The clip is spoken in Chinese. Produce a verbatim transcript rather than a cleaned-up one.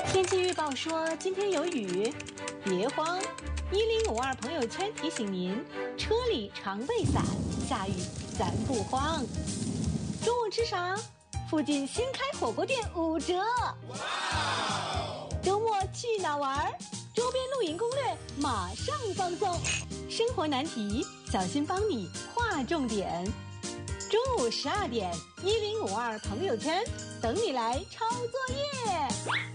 天气预报说今天有雨，别慌。一零五二朋友圈提醒您，车里常备伞，下雨咱不慌。中午吃啥？附近新开火锅店五折。周末去哪玩？周边露营攻略马上放送。生活难题，小新帮你划重点。中午十二点，一零五二朋友圈等你来抄作业。